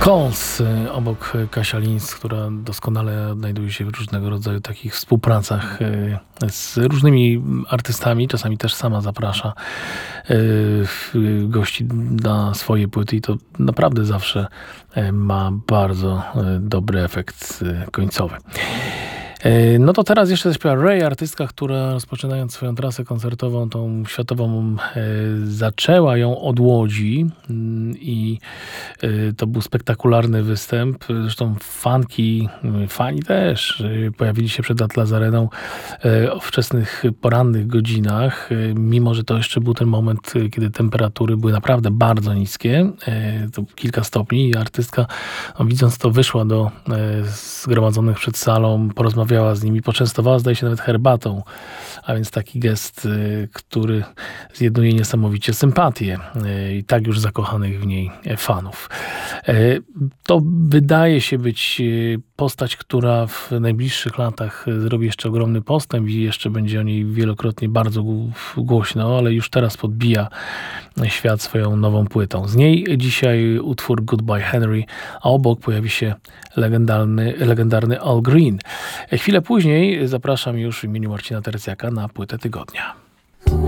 Coles, obok Kasia Linz, która doskonale odnajduje się w różnego rodzaju takich współpracach z różnymi artystami, czasami też sama zaprasza gości na swoje płyty i to naprawdę zawsze ma bardzo dobry efekt końcowy. No to teraz jeszcze zaśpiewa Ray, artystka, która rozpoczynając swoją trasę koncertową, tą światową, zaczęła ją od Łodzi i to był spektakularny występ. Zresztą fani też pojawili się przed Atlas Areną o wczesnych porannych godzinach, mimo że to jeszcze był ten moment, kiedy temperatury były naprawdę bardzo niskie, to kilka stopni i artystka, widząc to, wyszła do zgromadzonych przed salą, porozmawiała z nimi, poczęstowała, zdaje się, nawet herbatą, a więc taki gest, który zjednuje niesamowicie sympatię i tak już zakochanych w niej fanów. To wydaje się być postać, która w najbliższych latach zrobi jeszcze ogromny postęp i jeszcze będzie o niej wielokrotnie bardzo głośno, ale już teraz podbija świat swoją nową płytą. Z niej dzisiaj utwór Goodbye Henry, a obok pojawi się legendarny Al Green. Chwilę później zapraszam już w imieniu Marcina Tercjaka na płytę tygodnia.